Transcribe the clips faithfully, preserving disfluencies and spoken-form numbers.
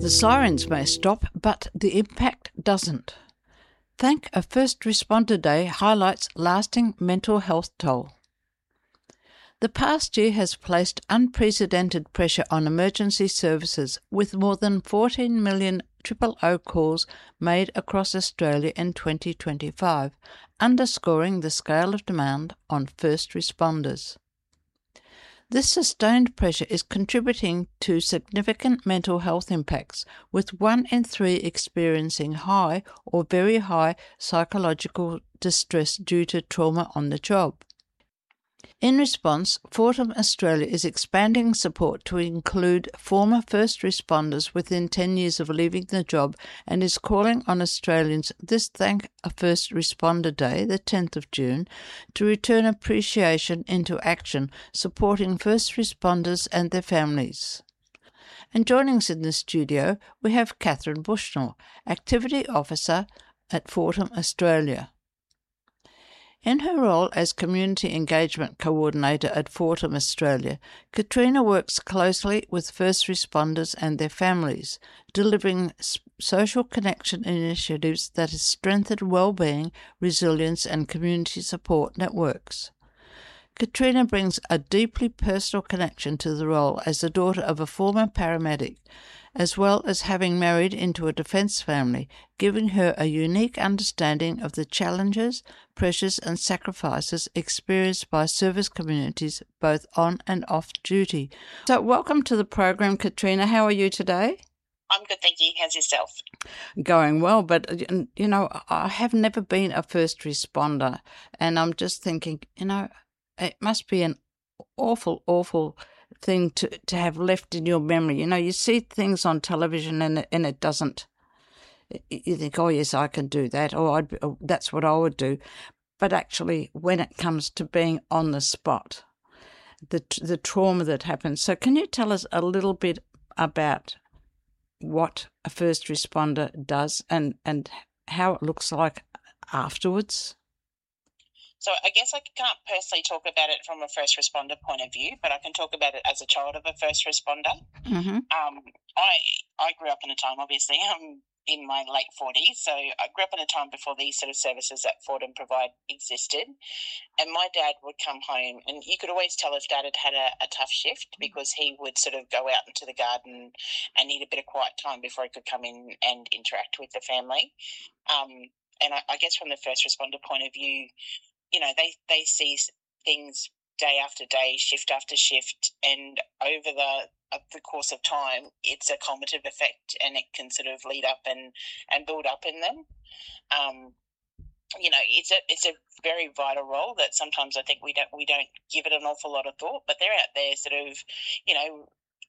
The sirens may stop, but the impact doesn't. Thank a First Responder Day highlights lasting mental health toll. The past year has placed unprecedented pressure on emergency services, with more than fourteen million triple O calls made across Australia in twenty twenty-five, underscoring the scale of demand on first responders. This sustained pressure is contributing to significant mental health impacts, with one in three experiencing high or very high psychological distress due to trauma on the job. In response, Fortum Australia is expanding support to include former first responders within ten years of leaving the job and is calling on Australians this Thank a First Responder Day, the tenth of June, to return appreciation into action, supporting first responders and their families. And joining us in the studio, we have Catherine Bushnell, Activity Officer at Fortum Australia. In her role as Community Engagement Coordinator at Fortum Australia, Katrina works closely with first responders and their families, delivering social connection initiatives that have strengthened well-being, resilience and community support networks. Katrina brings a deeply personal connection to the role as the daughter of a former paramedic, as well as having married into a defence family, giving her a unique understanding of the challenges, pressures and sacrifices experienced by service communities both on and off duty. So welcome to the program, Katrina. How are you today? I'm good, thank you. How's yourself? Going well, but, you know, I have never been a first responder, and I'm just thinking, you know, it must be an awful, awful thing to, to have left in your memory. You know, you see things on television and it, and it doesn't. You think, oh, yes, I can do that, or I'd, oh, that's what I would do. But actually, when it comes to being on the spot, the the trauma that happens. So can you tell us a little bit about what a first responder does and, and how it looks like afterwards? So I guess I can't personally talk about it from a first responder point of view, but I can talk about it as a child of a first responder. Mm-hmm. Um, I I grew up in a time, obviously, I'm in my late forties, so I grew up in a time before these sort of services that Fortum provide existed. And my dad would come home, and you could always tell if Dad had had a, a tough shift because he would sort of go out into the garden and need a bit of quiet time before he could come in and interact with the family. Um, and I, I guess from the first responder point of view, you know, they, they see things day after day, shift after shift, and over the uh, the course of time, it's a cumulative effect, and it can sort of lead up and, and build up in them. Um, you know, it's a it's a very vital role that sometimes I think we don't we don't give it an awful lot of thought, but they're out there sort of, you know,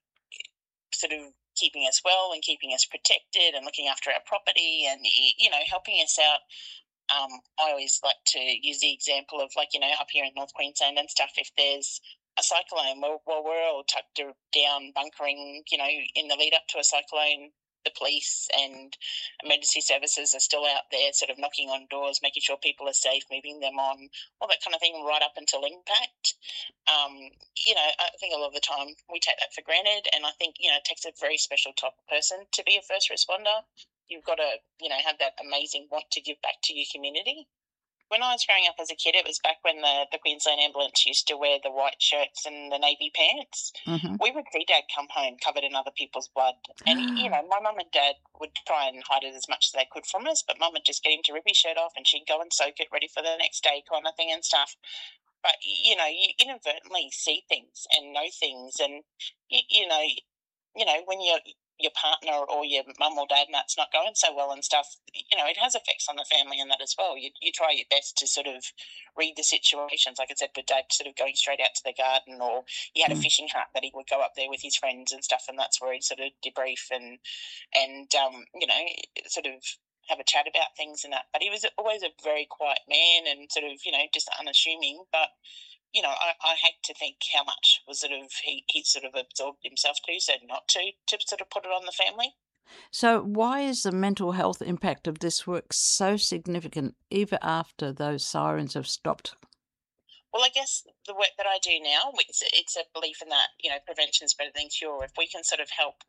sort of keeping us well and keeping us protected and looking after our property and, you know, helping us out. Um, I always like to use the example of, like, you know, up here in North Queensland and stuff, if there's a cyclone, well, well we're all tucked down bunkering, you know, in the lead up to a cyclone. The police and emergency services are still out there sort of knocking on doors, making sure people are safe, moving them on, all that kind of thing right up until impact. Um, you know, I think a lot of the time we take that for granted, and I think, you know, it takes a very special type of person to be a first responder. You've got to, you know, have that amazing want to give back to your community. When I was growing up as a kid, it was back when the, the Queensland Ambulance used to wear the white shirts and the navy pants. Mm-hmm. We would see Dad come home covered in other people's blood. And, you know, my mum and Dad would try and hide it as much as they could from us, but Mum would just get him to rip his shirt off and she'd go and soak it ready for the next day kind of thing and stuff. But, you know, you inadvertently see things and know things, and, you, you know, you know, when you're your partner or your mum or dad and that's not going so well and stuff, you know, it has effects on the family and that as well. You you try your best to sort of read the situations. Like I said, with Dad sort of going straight out to the garden, or he had mm. a fishing hut that he would go up there with his friends and stuff, and that's where he'd sort of debrief and, and um, you know, sort of have a chat about things and that. But he was always a very quiet man and sort of, you know, just unassuming. But you know, I, I hate to think how much was sort of he, he sort of absorbed himself to, so not to, to sort of put it on the family. So why is the mental health impact of this work so significant even after those sirens have stopped? Well, I guess the work that I do now, it's, it's a belief in that, you know, prevention is better than cure. If we can sort of help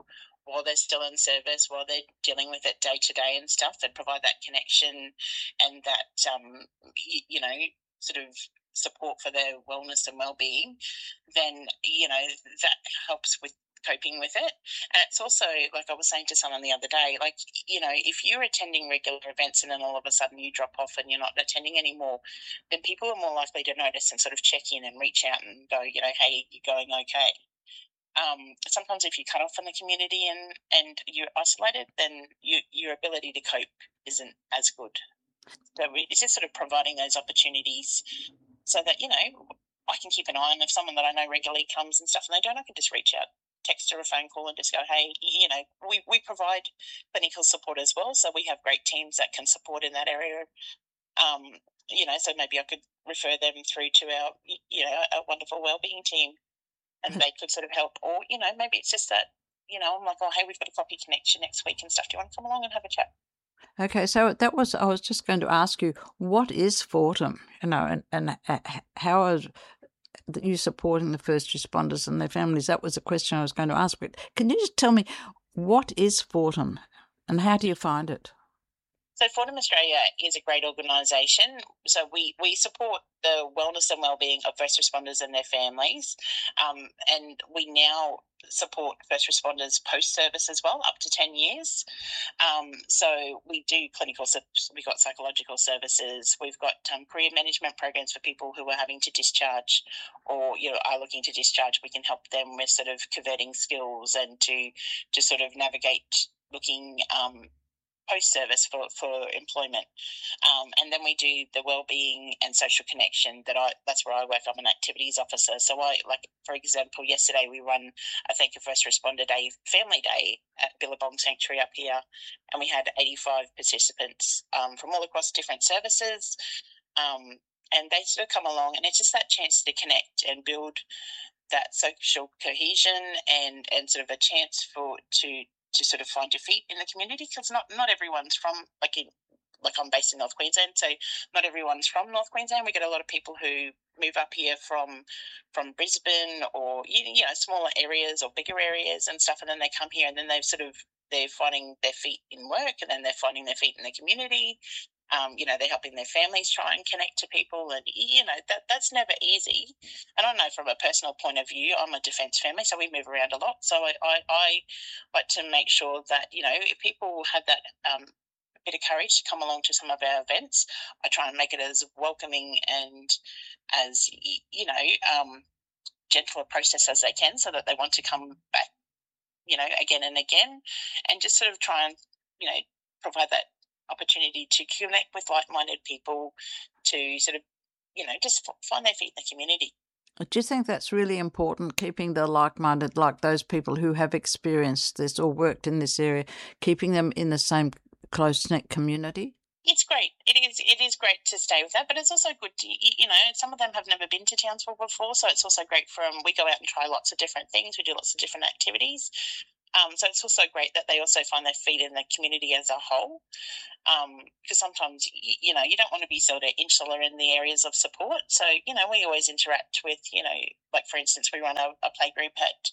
while they're still in service, while they're dealing with it day to day and stuff, and provide that connection and that, um, you, you know, sort of support for their wellness and well-being, then, you know, that helps with coping with it. And it's also, like I was saying to someone the other day, like, you know, if you're attending regular events and then all of a sudden you drop off and you're not attending anymore, then people are more likely to notice and sort of check in and reach out and go, you know, hey, you're going okay. Um, sometimes if you cut off from the community and, and you're isolated, then you, your ability to cope isn't as good. So it's just sort of providing those opportunities so that, you know, I can keep an eye on if someone that I know regularly comes and stuff and they don't, I can just reach out, text or a phone call and just go, hey, you know, we, we provide clinical support as well. So we have great teams that can support in that area. Um, you know, so maybe I could refer them through to our, you know, a wonderful wellbeing team and they could sort of help. Or, you know, maybe it's just that, you know, I'm like, oh, hey, we've got a coffee connection next week and stuff. Do you want to come along and have a chat? Okay, so that was, I was just going to ask you, what is Fortum, you know, and, and how are you supporting the first responders and their families? That was a question I was going to ask. But can you just tell me, what is Fortum and how do you find it? So Fortum Australia is a great organisation. So we, we support the wellness and wellbeing of first responders and their families. Um, and we now support first responders post-service as well, up to ten years. Um, so we do clinical, we've got psychological services, we've got um, career management programs for people who are having to discharge or, you know, are looking to discharge. We can help them with sort of converting skills and to, to sort of navigate looking um post-service for, for employment. Um, and then we do the wellbeing and social connection that I, that's where I work. I'm an activities officer. So I, like, for example, yesterday we run a Thank You First Responder Day, Family Day at Billabong Sanctuary up here. And we had eighty-five participants um, from all across different services. Um, and they sort of come along and it's just that chance to connect and build that social cohesion and, and sort of a chance for, to, to sort of find your feet in the community, because not, not everyone's from, like in, like I'm based in North Queensland, so not everyone's from North Queensland. We get a lot of people who move up here from from Brisbane or, you know, smaller areas or bigger areas and stuff, and then they come here and then they've sort of, they're finding their feet in work and then they're finding their feet in the community. Um, you know, they're helping their families try and connect to people, and, you know, that that's never easy. And I know from a personal point of view, I'm a defence family, so we move around a lot. So I, I, I like to make sure that, you know, if people have that um, bit of courage to come along to some of our events, I try and make it as welcoming and as, you know, um, gentle a process as they can so that they want to come back, you know, again and again, and just sort of try and, you know, provide that opportunity to connect with like-minded people to sort of, you know, just find their feet in the community. Do you think that's really important, keeping the like-minded, like those people who have experienced this or worked in this area, keeping them in the same close-knit community? It's great. It is It is great to stay with that, but it's also good to, you know, some of them have never been to Townsville before, so it's also great for them. We go out and try lots of different things. We do lots of different activities. Um, so it's also great that they also find their feet in the community as a whole, um, because sometimes, you, you know, you don't want to be sort of insular in the areas of support. So, you know, we always interact with, you know, like, for instance, we run a, a play group at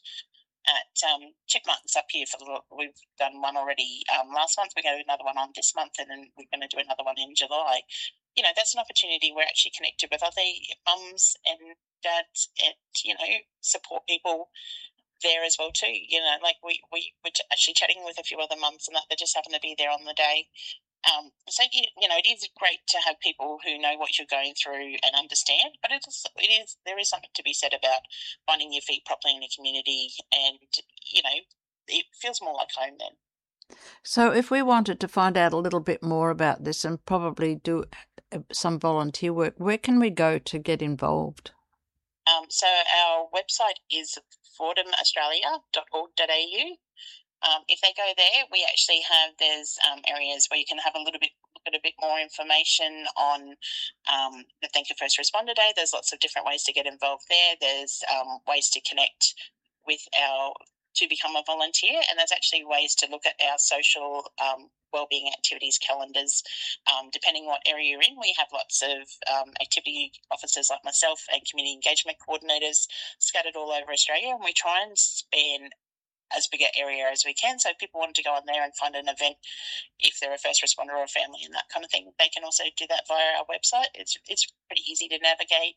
at um, Chipmunks up here. For the, we've done one already um, last month. We're going to do another one on this month, and then we're going to do another one in July. You know, that's an opportunity we're actually connected with other mums and dads and, you know, support people there as well too. You know, like we, we were actually chatting with a few other mums and that they just happen to be there on the day. Um, so, you know, it is great to have people who know what you're going through and understand, but it is, it is, there is something to be said about finding your feet properly in the community, and, you know, it feels more like home then. So if we wanted to find out a little bit more about this and probably do some volunteer work, where can we go to get involved? Um, so our website is fortum australia dot org dot a u. Um, if they go there, we actually have, there's um, areas where you can have a little bit, look at a bit more information on um, the Thank You First Responder Day. There's lots of different ways to get involved there. There's um, ways to connect with our, to become a volunteer, and there's actually ways to look at our social um, wellbeing activities calendars. Um, depending what area you're in, we have lots of um, activity officers like myself and community engagement coordinators scattered all over Australia, and we try and span as big an area as we can. So if people want to go on there and find an event, if they're a first responder or a family and that kind of thing, they can also do that via our website. It's it's pretty easy to navigate.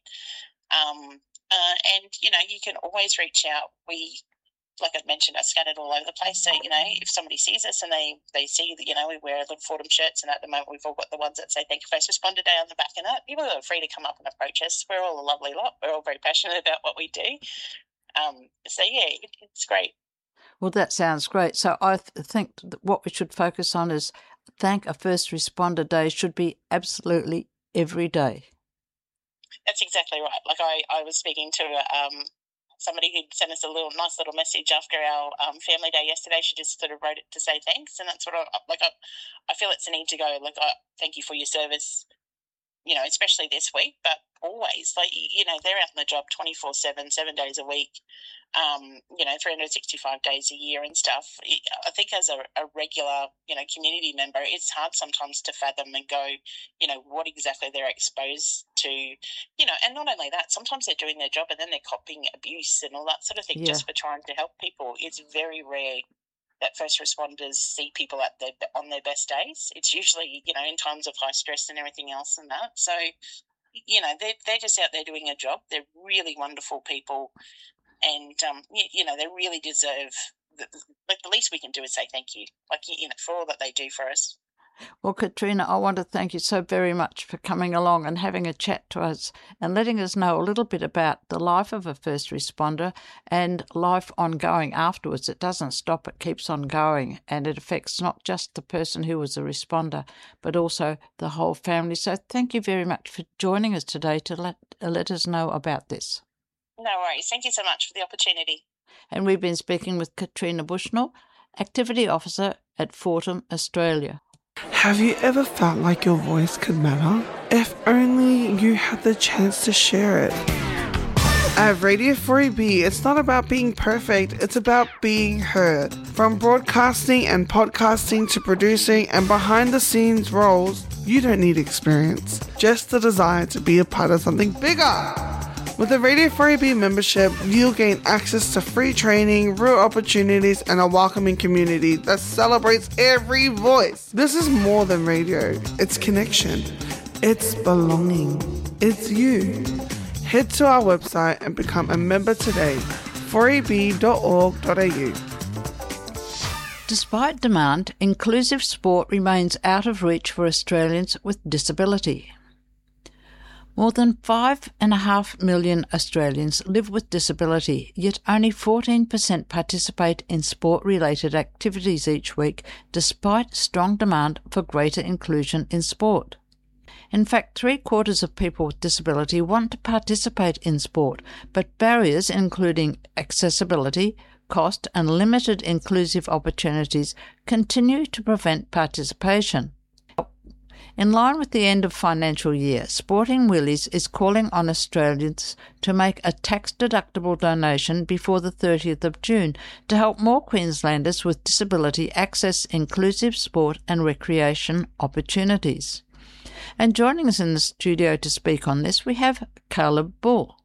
Um, uh, and, you know, you can always reach out. We, like I mentioned, are scattered all over the place. So, you know, if somebody sees us and they, they see that, you know, we wear little Fordham shirts, and at the moment we've all got the ones that say Thank you First Responder Day on the back of that, people are free to come up and approach us. We're all a lovely lot. We're all very passionate about what we do. Um, so, yeah, it, it's great. Well, that sounds great. So I th- think that what we should focus on is Thank a First Responder Day should be absolutely every day. That's exactly right. Like I, I was speaking to um, somebody who sent us a little nice little message after our um, family day yesterday. She just sort of wrote it to say thanks, and that's what I like. I, I feel it's a need to go. Like, I thank you for your service, you know, especially this week, but always. Like, you know, they're out in the job twenty-four seven, seven days a week, um, you know, three hundred sixty-five days a year and stuff. I think as a, a regular, you know, community member, it's hard sometimes to fathom and go, you know, what exactly they're exposed to, you know, and not only that, sometimes they're doing their job and then they're copying abuse and all that sort of thing, yeah, just for trying to help people. It's very rare that first responders see people at their on their best days. It's usually, you know, in times of high stress and everything else and that. So, you know, they're, they're just out there doing a job. They're really wonderful people, and, um, you, you know, they really deserve, the, like, the least we can do is say thank you, like, you know, for all that they do for us. Well, Katrina, I want to thank you so very much for coming along and having a chat to us and letting us know a little bit about the life of a first responder and life ongoing afterwards. It doesn't stop, it keeps on going, and it affects not just the person who was a responder, but also the whole family. So thank you very much for joining us today to let, uh, let us know about this. No worries. Thank you so much for the opportunity. And we've been speaking with Katrina Bushnell, Activity Officer at Fordham, Australia. Have you ever felt like your voice could matter? If only you had the chance to share it. At Radio four A B, it's not about being perfect, it's about being heard. From broadcasting and podcasting to producing and behind the scenes roles, you don't need experience, just the desire to be a part of something bigger. With a Radio four A B membership, you'll gain access to free training, real opportunities, and a welcoming community that celebrates every voice. This is more than radio. It's connection. It's belonging. It's you. Head to our website and become a member today, four a b dot org dot a u. Despite demand, inclusive sport remains out of reach for Australians with disability. More than five and a half million Australians live with disability, yet only fourteen percent participate in sport-related activities each week, despite strong demand for greater inclusion in sport. In fact, three-quarters of people with disability want to participate in sport, but barriers including accessibility, cost and limited inclusive opportunities continue to prevent participation. In line with the end of financial year, Sporting Wheelies is calling on Australians to make a tax-deductible donation before the thirtieth of June to help more Queenslanders with disability access inclusive sport and recreation opportunities. And joining us in the studio to speak on this, we have Caleb Bull.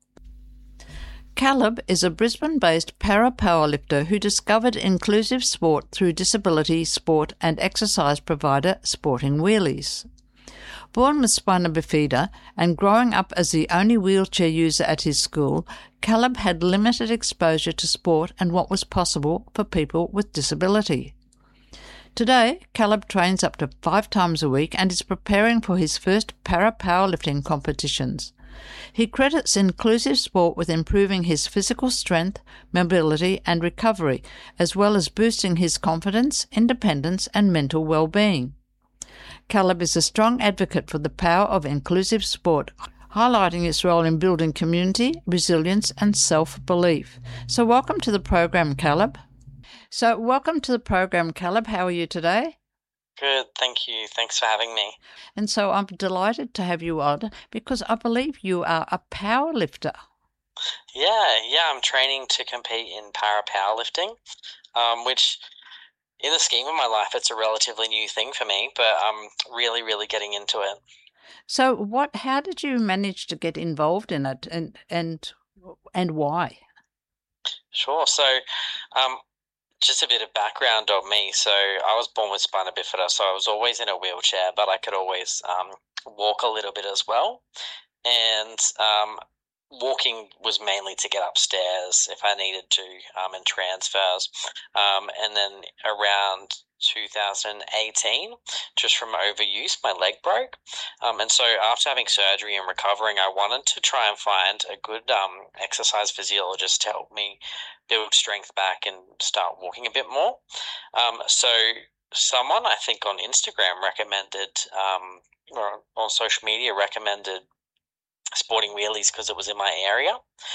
Caleb is a Brisbane-based para-powerlifter who discovered inclusive sport through disability sport and exercise provider Sporting Wheelies. Born with spina bifida and growing up as the only wheelchair user at his school, Caleb had limited exposure to sport and what was possible for people with disability. Today, Caleb trains up to five times a week and is preparing for his first para-powerlifting competitions. He credits inclusive sport with improving his physical strength, mobility and recovery, as well as boosting his confidence, independence and mental well-being. Caleb is a strong advocate for the power of inclusive sport, highlighting its role in building community, resilience and self-belief. So welcome to the program, Caleb. So welcome to the program, Caleb. How are you today? Good, thank you. Thanks for having me. And so I'm delighted to have you on because I believe you are a power lifter. Yeah, yeah, I'm training to compete in para powerlifting, um, which in the scheme of my life, it's a relatively new thing for me, but I'm really, really getting into it. So what, how did you manage to get involved in it and and, and why? Sure. So um, just a bit of background on me. So I was born with spina bifida, so I was always in a wheelchair, but I could always um, walk a little bit as well. And um, walking was mainly to get upstairs if I needed to, um, and transfers. Um, and then around two thousand eighteen, just from overuse, my leg broke. Um, and so after having surgery and recovering, I wanted to try and find a good um, exercise physiologist to help me build strength back and start walking a bit more. Um, so someone, I think on Instagram, recommended, um, or on social media, recommended Sporting Wheelies because it was in my area.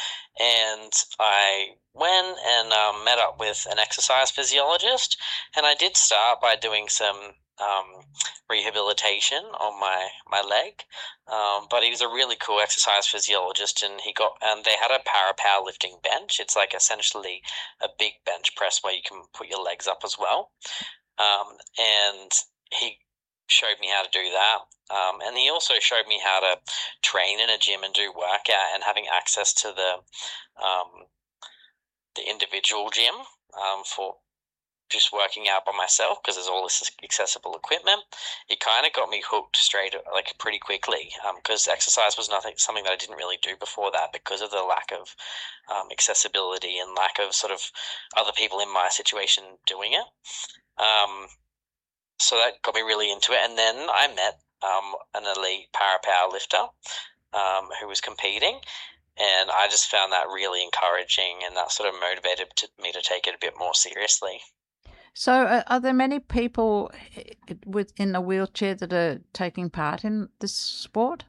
And I went and um, met up with an exercise physiologist, and I did start by doing some um, rehabilitation on my my leg. Um, but he was a really cool exercise physiologist, and he got and they had a para powerlifting bench. It's like essentially a big bench press where you can put your legs up as well. Um, and he showed me how to do that. Um, and he also showed me how to train in a gym and do workout, and having access to the um, the individual gym um, for just working out by myself, because there's all this accessible equipment. It kind of got me hooked straight, like pretty quickly, because um, exercise was nothing something that I didn't really do before that, because of the lack of um, accessibility and lack of sort of other people in my situation doing it. Um, so that got me really into it, and then I met um, an elite para powerlifter um, who was competing. And I just found that really encouraging, and that sort of motivated to, me to take it a bit more seriously. So uh, are there many people within a wheelchair that are taking part in this sport?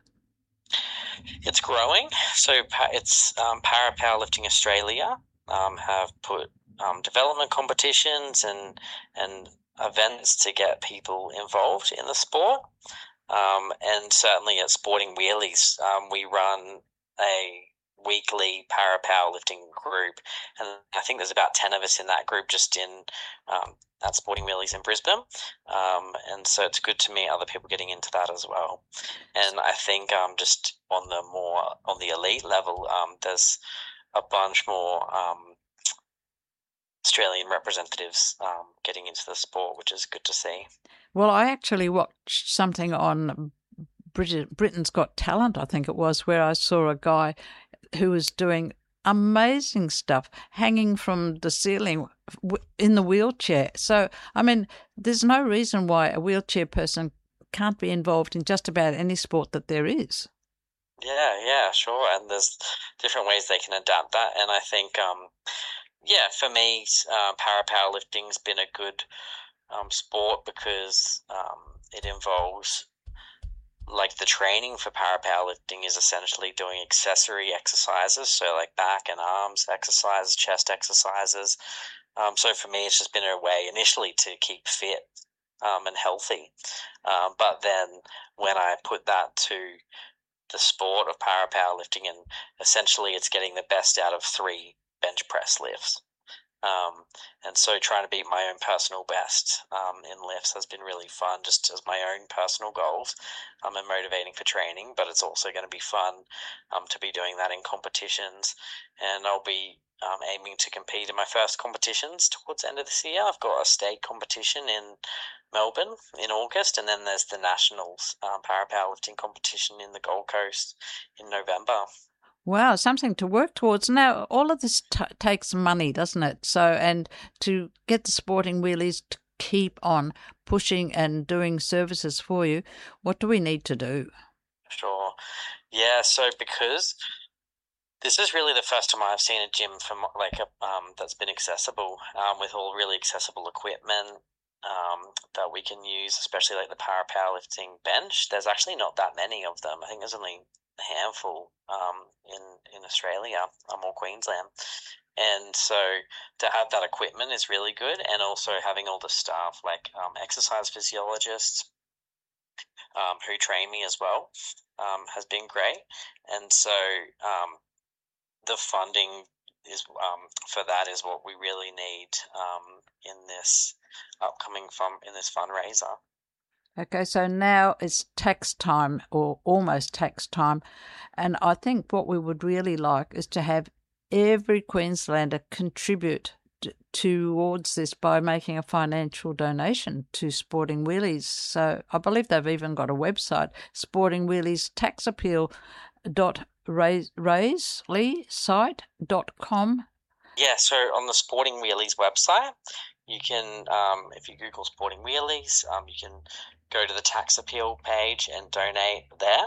It's growing. So it's um, Para Powerlifting Australia um, have put um, development competitions and and events to get people involved in the sport. Um, and certainly at Sporting Wheelies, um, we run a weekly para powerlifting group, and I think there's about ten of us in that group just in um, at Sporting Wheelies in Brisbane, um, and so it's good to meet other people getting into that as well. And I think um, just on the more on the elite level, um, there's a bunch more um, Australian representatives um, getting into the sport, which is good to see. Well, I actually watched something on Brit- Britain's Got Talent, I think it was, where I saw a guy who was doing amazing stuff, hanging from the ceiling in the wheelchair. So, I mean, there's no reason why a wheelchair person can't be involved in just about any sport that there is. Yeah, yeah, sure. And there's different ways they can adapt that. And I think, um, yeah, for me, uh, para powerlifting's been a good um, sport because um, it involves, like, the training for para powerlifting is essentially doing accessory exercises, so like back and arms exercises, chest exercises. Um, so for me, it's just been a way initially to keep fit um, and healthy. Um, but then when I put that to the sport of para powerlifting, and essentially it's getting the best out of three bench press lifts. Um, and so trying to beat my own personal best um, in lifts has been really fun, just as my own personal goals um, and motivating for training, but it's also going to be fun um, to be doing that in competitions. And I'll be um, aiming to compete in my first competitions towards the end of this year. I've got a state competition in Melbourne in August, and then there's the Nationals um, para powerlifting competition in the Gold Coast in November. Wow, something to work towards. Now, all of this t- takes money, doesn't it? So, and to get the Sporting Wheelies to keep on pushing and doing services for you, what do we need to do? Sure. Yeah, so because this is really the first time I've seen a gym from like a, um, that's been accessible um, with all really accessible equipment um, that we can use, especially like the para powerlifting bench. There's actually not that many of them. I think there's only a handful um, in in Australia um, or Queensland, and so to have that equipment is really good, and also having all the staff like um, exercise physiologists um, who train me as well um, has been great, and so um, the funding is um, for that is what we really need um, in this upcoming fun in this fundraiser. Okay, so now it's tax time, or almost tax time, and I think what we would really like is to have every Queenslander contribute towards this by making a financial donation to Sporting Wheelies. So I believe they've even got a website, sporting wheelies tax appeal dot raisley site dot com. Yeah, so on the Sporting Wheelies website, you can, um, if you Google Sporting Wheelies, um, you can go to the tax appeal page and donate there.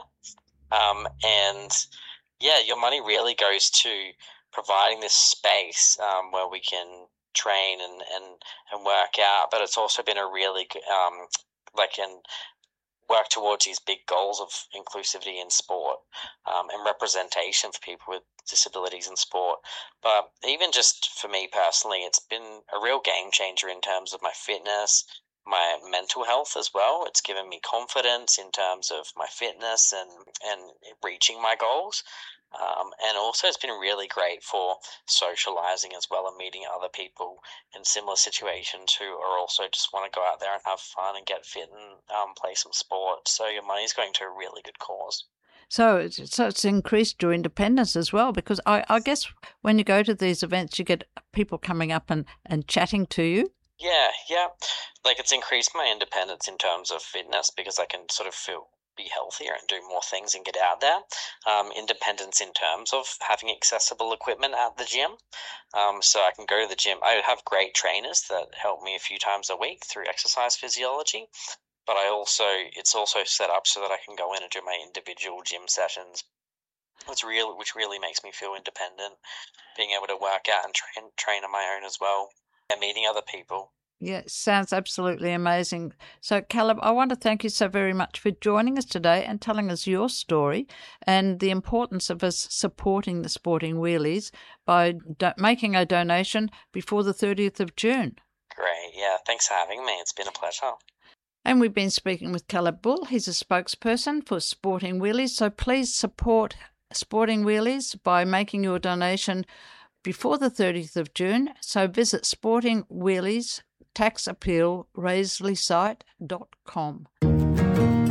Um, and yeah, your money really goes to providing this space um, where we can train and, and, and work out, but it's also been a really um, like and work towards these big goals of inclusivity in sport um, and representation for people with disabilities in sport. But even just for me personally, it's been a real game changer in terms of my fitness, my mental health as well. It's given me confidence in terms of my fitness and, and reaching my goals. Um, and also it's been really great for socializing as well and meeting other people in similar situations who are also just want to go out there and have fun and get fit and um, play some sport. So your money's going to a really good cause. So it's, so it's increased your independence as well, because I, I guess when you go to these events, you get people coming up and, and chatting to you. Yeah, yeah. Like it's increased my independence in terms of fitness because I can sort of feel be healthier and do more things and get out there. Um, independence in terms of having accessible equipment at the gym. Um, so I can go to the gym. I have great trainers that help me a few times a week through exercise physiology. But I also, it's also set up so that I can go in and do my individual gym sessions. It's real, which really makes me feel independent, being able to work out and train, train on my own as well, and meeting other people. Yeah, sounds absolutely amazing. So, Caleb, I want to thank you so very much for joining us today and telling us your story and the importance of us supporting the Sporting Wheelies by do- making a donation before the thirtieth of June. Great. Yeah, thanks for having me. It's been a pleasure. And we've been speaking with Caleb Bull. He's a spokesperson for Sporting Wheelies. So please support Sporting Wheelies by making your donation before the thirtieth of June. So visit Sporting Wheelies tax appeal raisley site dot com.